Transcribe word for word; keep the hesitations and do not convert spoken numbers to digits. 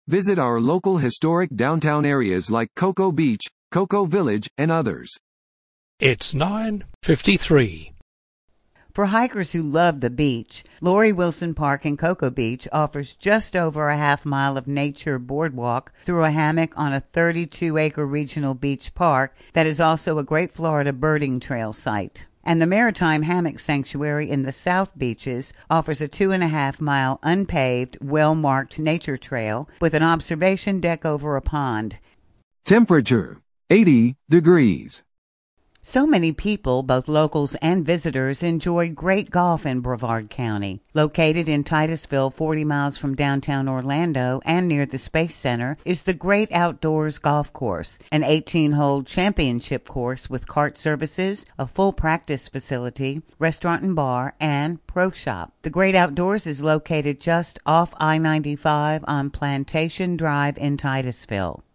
Visit our local historic downtown areas like Cocoa Beach, Cocoa Village, and others. It's nine fifty-three. For hikers who love the beach, Lori Wilson Park in Cocoa Beach offers just over a half mile of nature boardwalk through a hammock on a thirty-two acre regional beach park that is also a great Florida birding trail site. And the Maritime Hammock Sanctuary in the South Beaches offers a two and a half mile unpaved, well-marked nature trail with an observation deck over a pond. Temperature, eighty degrees. So many people, both locals and visitors, enjoy great golf in Brevard County. Located in Titusville, forty miles from downtown Orlando and near the Space Center, is the Great Outdoors Golf Course, an eighteen-hole championship course with cart services, a full practice facility, restaurant and bar, and pro shop. The Great Outdoors is located just off I ninety-five on Plantation Drive in Titusville.